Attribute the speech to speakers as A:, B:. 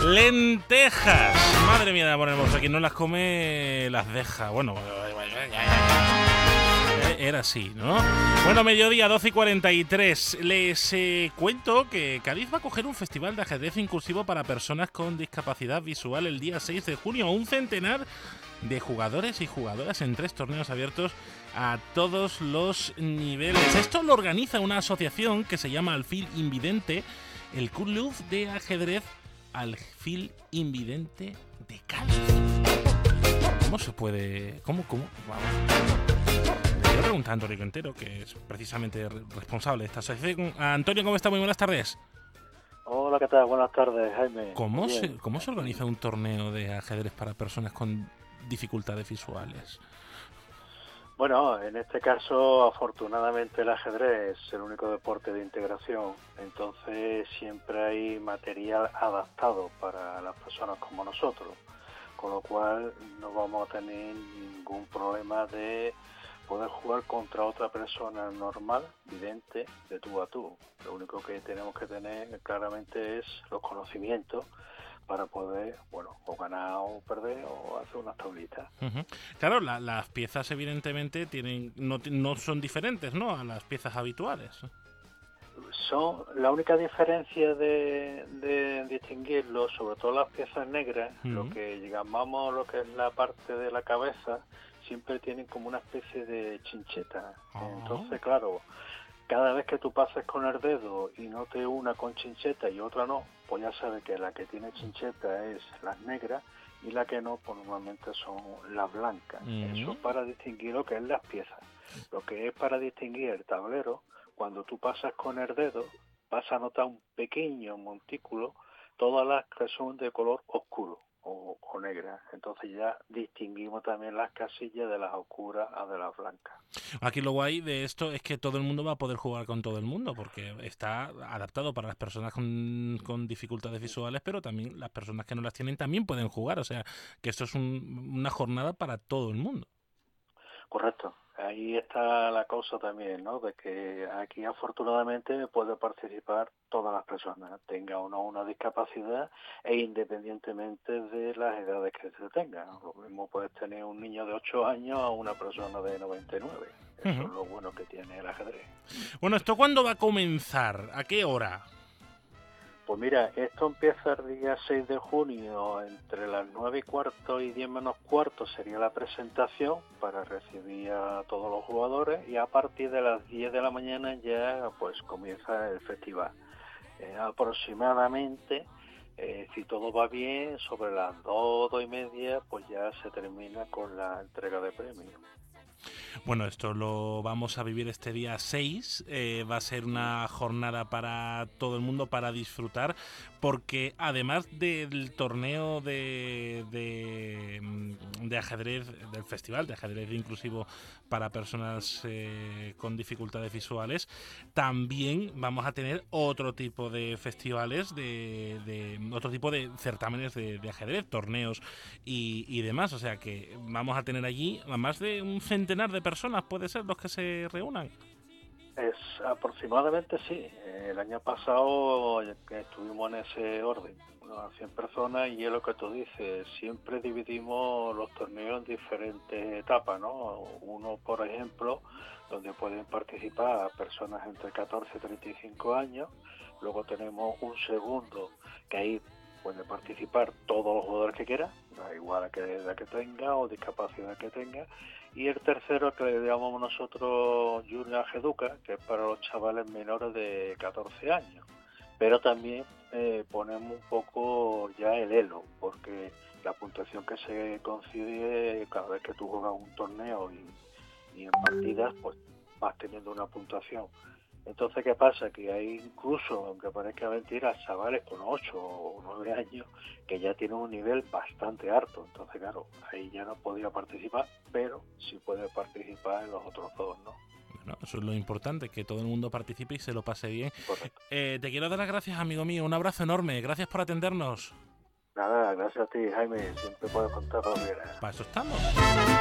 A: Lentejas. Madre mía de amor hermoso, quien no las come las deja. Bueno, era así, ¿no? Bueno, mediodía, 12:43. Les cuento que Cádiz va a coger un festival de ajedrez inclusivo para personas con discapacidad visual el día 6 de junio. Un centenar de jugadores y jugadoras en 3 torneos abiertos a todos los niveles. Esto lo organiza una asociación que se llama Alfil Invidente, el Club de Ajedrez Alfil Invidente de Cádiz. ¿Cómo se puede...? ¿Cómo? Vamos. Le quiero preguntar a Antonio Quintero, que es precisamente responsable de esta asociación. Antonio, ¿cómo está? Muy buenas tardes.
B: Hola, ¿qué tal? Buenas tardes, Jaime.
A: ¿Cómo se organiza un torneo de ajedrez para personas con dificultades visuales?
B: Bueno, en este caso, afortunadamente, el ajedrez es el único deporte de integración, entonces siempre hay material adaptado para las personas como nosotros, con lo cual no vamos a tener ningún problema de poder jugar contra otra persona normal, vidente, de tú a tú. Lo único que tenemos que tener claramente es los conocimientos para poder, bueno, o ganar o perder o hacer unas tablitas.
A: Uh-huh. Claro, las piezas evidentemente no son diferentes, ¿no?, a las piezas habituales.
B: Son la única diferencia de distinguirlo, sobre todo las piezas negras, lo que llamamos lo que es la parte de la cabeza, siempre tienen como una especie de chincheta. Entonces, claro, cada vez que tú pases con el dedo y notes una con chincheta y otra no, pues ya sabes que la que tiene chincheta es las negras y la que no, pues normalmente son las blancas. Eso es para distinguir lo que es las piezas. Lo que es para distinguir el tablero, cuando tú pasas con el dedo, vas a notar un pequeño montículo, todas las que son de color oscuro o negras. Entonces ya distinguimos también las casillas de las oscuras a de las blancas.
A: Aquí lo guay de esto es que todo el mundo va a poder jugar con todo el mundo, porque está adaptado para las personas con dificultades visuales, pero también las personas que no las tienen también pueden jugar. O sea, que esto es una jornada para todo el mundo.
B: Correcto. Ahí está la cosa también, ¿no? De que aquí afortunadamente puede participar todas las personas, tenga o no una discapacidad e independientemente de las edades que se tengan. Lo mismo puedes tener un niño de 8 años a una persona de 99. Eso es lo bueno que tiene el ajedrez.
A: Bueno, ¿esto cuándo va a comenzar? ¿A qué hora?
B: Pues mira, esto empieza el día 6 de junio, entre las 9:15 y 10:15 sería la presentación para recibir a todos los jugadores y a partir de las 10 de la mañana ya pues comienza el festival. Aproximadamente, si todo va bien, sobre las 2:30 pues ya se termina con la entrega de premios.
A: Bueno, esto lo vamos a vivir este día 6, va a ser una jornada para todo el mundo, para disfrutar, porque además del torneo de ajedrez, del festival de ajedrez inclusivo para personas con dificultades visuales, también vamos a tener otro tipo de festivales, otro tipo de certámenes de ajedrez, torneos y demás, o sea que vamos a tener allí a más de un centenar de personas, puede ser, los que se reúnan.
B: Es aproximadamente sí. El año pasado estuvimos en ese orden, unas 100 personas, y es lo que tú dices, siempre dividimos los torneos en diferentes etapas, ¿no? Uno, por ejemplo, donde pueden participar personas entre 14 y 35 años, luego tenemos un segundo que ahí puede participar todos los jugadores que quieran, da igual a qué edad que tenga o discapacidad que tenga, y el tercero que le llamamos nosotros Junior Educa, que es para los chavales menores de 14 años, pero también ponemos un poco ya el elo, porque la puntuación que se concede cada vez que tú juegas un torneo y en partidas, pues vas teniendo una puntuación. Entonces, ¿qué pasa? Que hay incluso, aunque parezca mentira, chavales con 8 o 9 años que ya tienen un nivel bastante alto. Entonces, claro, ahí ya no podía participar, pero sí puede participar en los otros dos, ¿no?
A: Bueno, eso es lo importante, que todo el mundo participe y se lo pase bien.
B: Correcto.
A: Te quiero dar las gracias, amigo mío. Un abrazo enorme. Gracias por atendernos.
B: Nada, gracias a ti, Jaime. Siempre puedes contar lo que quieras.
A: Para eso estamos.